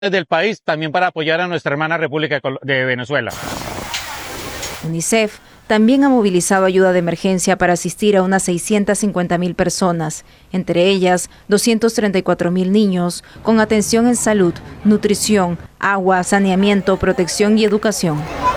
del país también para apoyar a nuestra hermana República de Venezuela. UNICEF también ha movilizado ayuda de emergencia para asistir a unas 650.000 personas, entre ellas 234.000 niños, con atención en salud, nutrición, agua, saneamiento, protección y educación.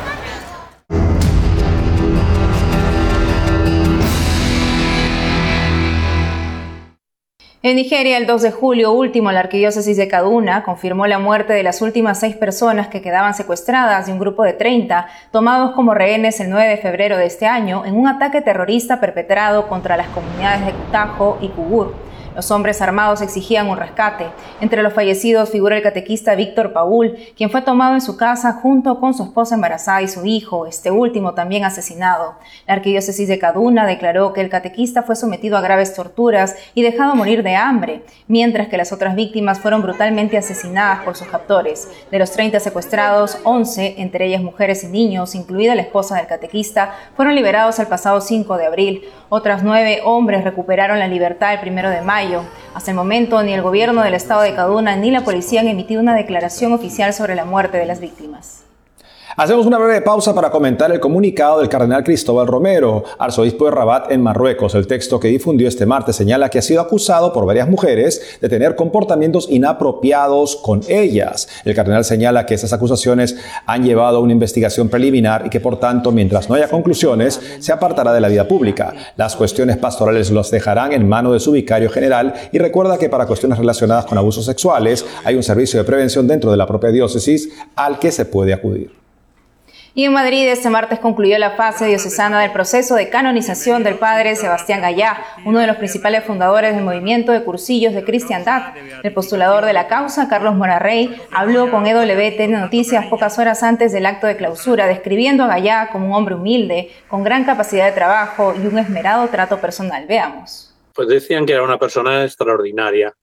En Nigeria, el 2 de julio último, la arquidiócesis de Kaduna confirmó la muerte de las últimas 6 personas que quedaban secuestradas de un grupo de 30, tomados como rehenes el 9 de febrero de este año en un ataque terrorista perpetrado contra las comunidades de Kutajo y Kugur. Los hombres armados exigían un rescate. Entre los fallecidos figura el catequista Víctor Paul, quien fue tomado en su casa junto con su esposa embarazada y su hijo, este último también asesinado. La arquidiócesis de Kaduna declaró que el catequista fue sometido a graves torturas y dejado morir de hambre, mientras que las otras víctimas fueron brutalmente asesinadas por sus captores. De los 30 secuestrados, 11, entre ellas mujeres y niños, incluida la esposa del catequista, fueron liberados el pasado 5 de abril. Otras 9 hombres recuperaron la libertad el 1 de mayo. Hasta el momento, ni el gobierno del estado de Kaduna ni la policía han emitido una declaración oficial sobre la muerte de las víctimas. Hacemos una breve pausa para comentar el comunicado del cardenal Cristóbal Romero, arzobispo de Rabat en Marruecos. El texto que difundió este martes señala que ha sido acusado por varias mujeres de tener comportamientos inapropiados con ellas. El cardenal señala que esas acusaciones han llevado a una investigación preliminar y que, por tanto, mientras no haya conclusiones, se apartará de la vida pública. Las cuestiones pastorales los dejarán en manos de su vicario general y recuerda que para cuestiones relacionadas con abusos sexuales hay un servicio de prevención dentro de la propia diócesis al que se puede acudir. Y en Madrid este martes concluyó la fase diocesana del proceso de canonización del padre Sebastián Gallá, uno de los principales fundadores del movimiento de cursillos de cristiandad. El postulador de la causa, Carlos Morarrey, habló con EWTN Noticias pocas horas antes del acto de clausura, describiendo a Gallá como un hombre humilde, con gran capacidad de trabajo y un esmerado trato personal. Veamos. Pues decían que era una persona extraordinaria,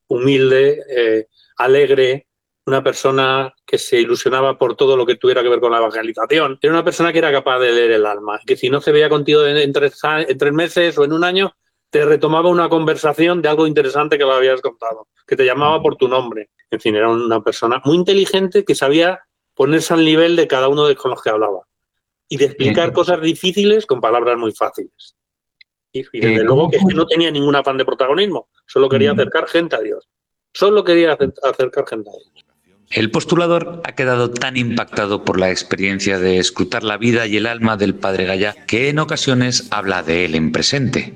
humilde, alegre, una persona que se ilusionaba por todo lo que tuviera que ver con la evangelización. Era una persona que era capaz de leer el alma, que si no se veía contigo en 3 meses o en un año, te retomaba una conversación de algo interesante que le habías contado, que te llamaba por tu nombre. En fin, era una persona muy inteligente que sabía ponerse al nivel de cada uno con los que hablaba y de explicar cosas difíciles con palabras muy fáciles. Y desde luego que no tenía ningún afán de protagonismo, solo quería acercar gente a Dios. Solo quería acercar gente a Dios. El postulador ha quedado tan impactado por la experiencia de escrutar la vida y el alma del padre Gallá que en ocasiones habla de él en presente.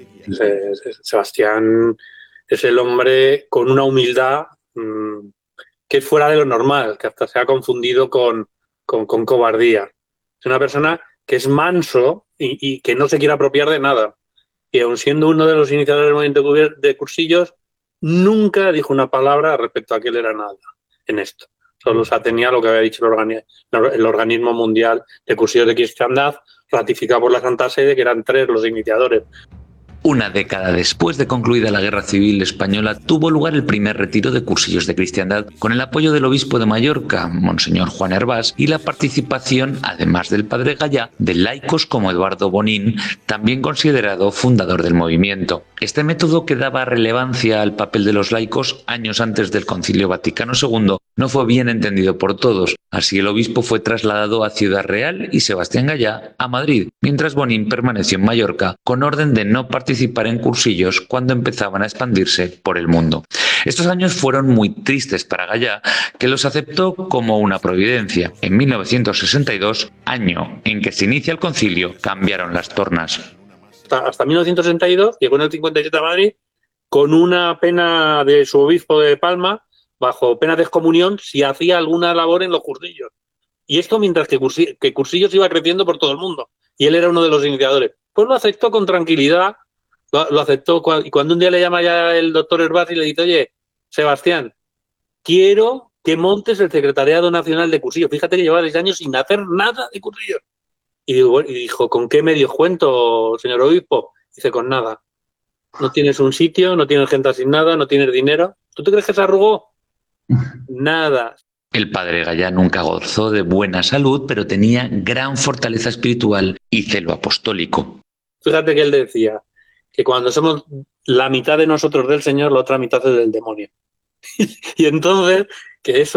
Sebastián es el hombre con una humildad que es fuera de lo normal, que hasta se ha confundido con cobardía. Es una persona que es manso y que no se quiere apropiar de nada. Y aun siendo uno de los iniciadores del movimiento de cursillos, nunca dijo una palabra respecto a que él era nada en esto. Solo se atenía a lo que había dicho el Organismo Mundial de Cursillos de Cristiandad, ratificado por la Santa Sede, que eran 3 los iniciadores. Una década después de concluida la Guerra Civil Española, tuvo lugar el primer retiro de cursillos de cristiandad con el apoyo del obispo de Mallorca, Monseñor Juan Hervás, y la participación, además del padre Gallá, de laicos como Eduardo Bonín, también considerado fundador del movimiento. Este método, que daba relevancia al papel de los laicos años antes del Concilio Vaticano II, no fue bien entendido por todos. Así el obispo fue trasladado a Ciudad Real y Sebastián Gallá a Madrid, mientras Bonín permaneció en Mallorca con orden de no participar en cursillos cuando empezaban a expandirse por el mundo. Estos años fueron muy tristes para Gallá, que los aceptó como una providencia. En 1962, año en que se inicia el concilio, cambiaron las tornas. Hasta 1962 llegó en el 57 a Madrid con una pena de su obispo de Palma, bajo pena de excomunión si hacía alguna labor en los cursillos. Y esto mientras que cursillos iba creciendo por todo el mundo. Y él era uno de los iniciadores. Pues lo aceptó con tranquilidad, lo aceptó. Y cuando un día le llama ya el doctor Hervás y le dice: oye, Sebastián, quiero que montes el Secretariado Nacional de Cursillos. Fíjate que lleva 6 años sin hacer nada de cursillos. Y dijo: ¿con qué medios cuento, señor obispo? Dice: con nada. No tienes un sitio, no tienes gente asignada, no tienes dinero. ¿Tú te crees que se arrugó? Nada. El padre Gallá nunca gozó de buena salud, pero tenía gran fortaleza espiritual y celo apostólico. Fíjate que él decía que cuando somos la mitad de nosotros del Señor, la otra mitad es del demonio. Y entonces que eso